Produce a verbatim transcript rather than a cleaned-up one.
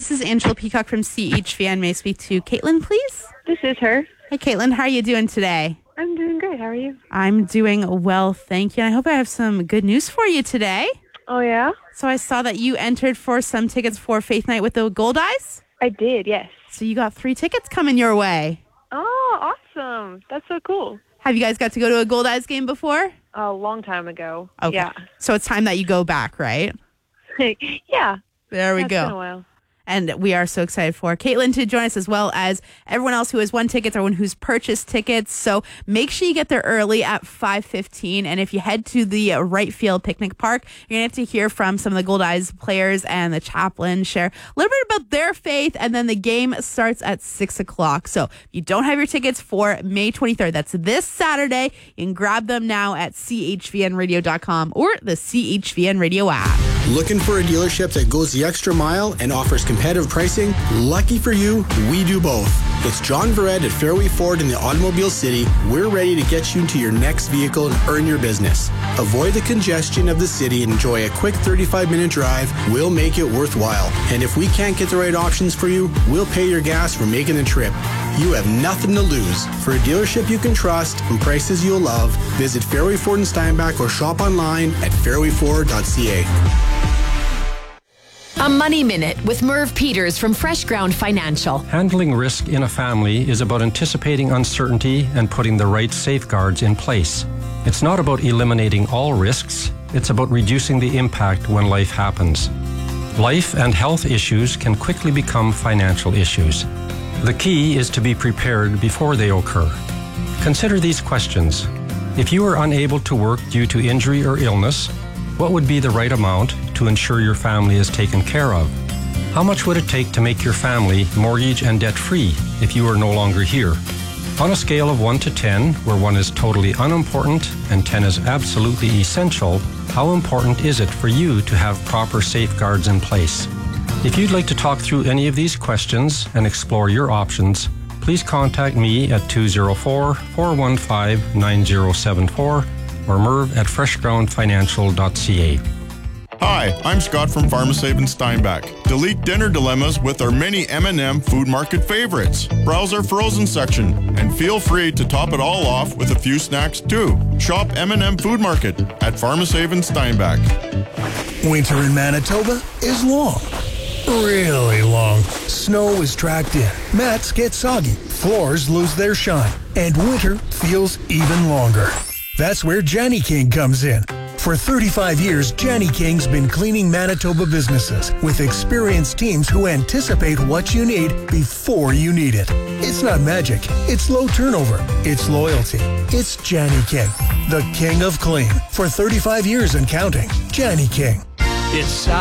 This is Angela Peacock from C H V N. May I speak to Caitlin, please? This is her. Hey, Caitlin. How are you doing today? I'm doing great. How are you? I'm doing well, thank you. And I hope I have some good news for you today. Oh, yeah? So I saw that you entered for some tickets for Faith Night with the Gold Eyes. I did, yes. So you got three tickets coming your way. Oh, awesome. That's so cool. Have you guys got to go to a Gold Eyes game before? A long time ago. Okay. Yeah. So it's time that you go back, right? Yeah. There we That's go. been a while. And we are so excited for Caitlin to join us, as well as everyone else who has won tickets, everyone who's purchased tickets. So make sure you get there early at five fifteen. And if you head to the right field picnic park, you're going to have to hear from some of the Gold Eyes players and the chaplain share a little bit about their faith. And then the game starts at six o'clock. So if you don't have your tickets for May twenty-third, that's this Saturday, you can grab them now at C H V N radio dot com or the C H V N Radio app. Looking for a dealership that goes the extra mile and offers competitive pricing? Lucky for you, we do both. It's John Verrett at Fairway Ford in the Automobile City. We're ready to get you into your next vehicle and earn your business. Avoid the congestion of the city and enjoy a quick thirty-five minute drive. We'll make it worthwhile. And if we can't get the right options for you, we'll pay your gas for making the trip. You have nothing to lose. For a dealership you can trust and prices you'll love, visit Fairway Ford in Steinbach or shop online at fairway ford dot c a. A Money Minute with Merv Peters from Fresh Ground Financial. Handling risk in a family is about anticipating uncertainty and putting the right safeguards in place. It's not about eliminating all risks, it's about reducing the impact when life happens. Life and health issues can quickly become financial issues. The key is to be prepared before they occur. Consider these questions. If you are unable to work due to injury or illness, what would be the right amount to ensure your family is taken care of? How much would it take to make your family mortgage and debt-free if you are no longer here? On a scale of one to ten, where one is totally unimportant and ten is absolutely essential, how important is it for you to have proper safeguards in place? If you'd like to talk through any of these questions and explore your options, please contact me at two oh four, four one five, nine oh seven four or Merv at fresh ground financial dot c a. Hi, I'm Scott from PharmaSave in Steinbach. Delete dinner dilemmas with our many M and M Food Market favorites. Browse our frozen section and feel free to top it all off with a few snacks too. Shop M and M Food Market at PharmaSave in Steinbach. Winter in Manitoba is long. Really long. Snow is tracked in. Mats get soggy. Floors lose their shine. And winter feels even longer. That's where Janny King comes in. For thirty-five years, Janny King's been cleaning Manitoba businesses with experienced teams who anticipate what you need before you need it. It's not magic. It's low turnover. It's loyalty. It's Janny King, the king of clean. For thirty-five years and counting, Janny King. It's